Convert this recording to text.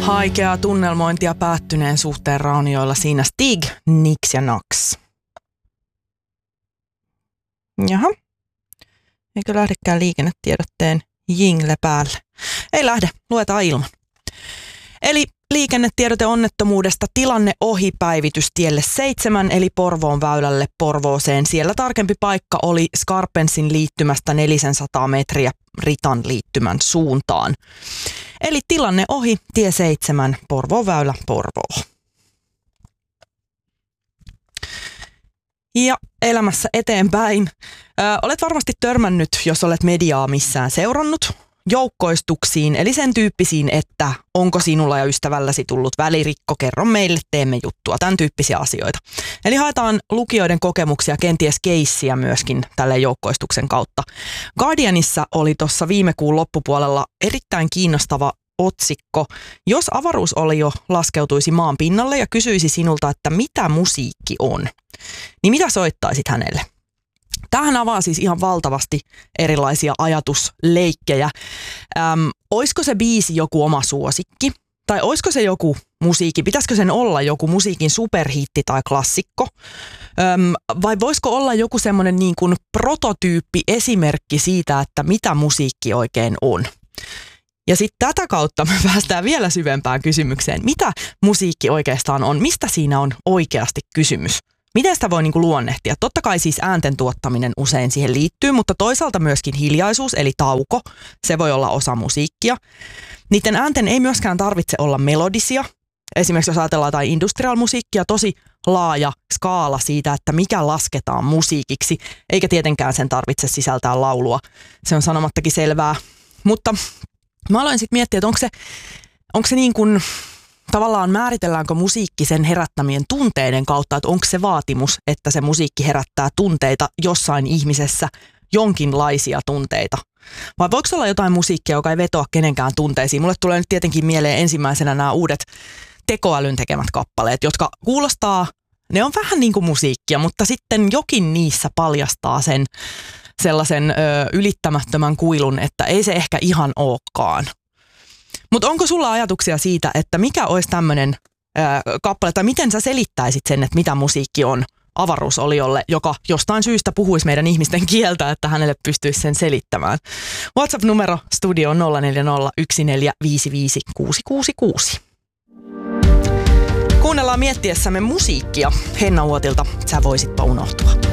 Haikeaa tunnelmointia päättyneen suhteen raunioilla siinä Stig, Nix ja Nax. Jaha. Eikö lähdekään liikennetiedotteen jingle päälle? Ei lähde, luetaan ilman. Eli liikennetiedote onnettomuudesta, tilanne ohi, päivitys tielle 7 eli Porvoon väylälle Porvooseen. Siellä tarkempi paikka oli Skarpensin liittymästä 400 metriä Ritan liittymän suuntaan. Eli tilanne ohi, tie 7, Porvoon väylä Porvoo. Ja elämässä eteenpäin. Olet varmasti törmännyt, jos olet mediaa missään seurannut, joukkoistuksiin, eli sen tyyppisiin, että onko sinulla ja ystävälläsi tullut välirikko, kerro meille, teemme juttua, tämän tyyppisiä asioita. Eli haetaan lukijoiden kokemuksia, kenties keissiä myöskin tälle joukkoistuksen kautta. Guardianissa oli tuossa viime kuun loppupuolella erittäin kiinnostava otsikko. Jos avaruusolio laskeutuisi maan pinnalle ja kysyisi sinulta, että mitä musiikki on, niin mitä soittaisit hänelle? Tämähän avaa siis ihan valtavasti erilaisia ajatusleikkejä. Olisiko se biisi joku oma suosikki? Tai olisiko se joku musiikki? Pitäisikö sen olla joku musiikin superhitti tai klassikko? Vai voisiko olla joku semmoinen niin kuin prototyyppi esimerkki siitä, että mitä musiikki oikein on? Ja sitten tätä kautta me päästään vielä syvempään kysymykseen. Mitä musiikki oikeastaan on? Mistä siinä on oikeasti kysymys? Miten sitä voi luonnehtia? Totta kai siis äänten tuottaminen usein siihen liittyy, mutta toisaalta myöskin hiljaisuus eli tauko. Se voi olla osa musiikkia. Niiden äänten ei myöskään tarvitse olla melodisia. Esimerkiksi jos ajatellaan jotain industrial-musiikkia, tosi laaja skaala siitä, että mikä lasketaan musiikiksi, eikä tietenkään sen tarvitse sisältää laulua. Se on sanomattakin selvää. Mutta mä aloin sitten miettiä, että onko se niin kuin tavallaan määritelläänkö musiikki sen herättämien tunteiden kautta, että onko se vaatimus, että se musiikki herättää tunteita jossain ihmisessä, jonkinlaisia tunteita. Vai voiko olla jotain musiikkia, joka ei vetoa kenenkään tunteisiin? Mulle tulee nyt tietenkin mieleen ensimmäisenä nämä uudet tekoälyn tekemät kappaleet, jotka kuulostaa, ne on vähän niin kuin musiikkia, mutta sitten jokin niissä paljastaa sen sellaisen ylittämättömän kuilun, että ei se ehkä ihan olekaan. Mutta onko sulla ajatuksia siitä, että mikä olisi tämmöinen kappale, tai miten sä selittäisit sen, että mitä musiikki on avaruusoliolle, joka jostain syystä puhuisi meidän ihmisten kieltä, että hänelle pystyisi sen selittämään? WhatsApp-numero studio on 0401455666. Kuunnellaan miettiessämme musiikkia. Henna Uotilta, sä voisitpa unohtua.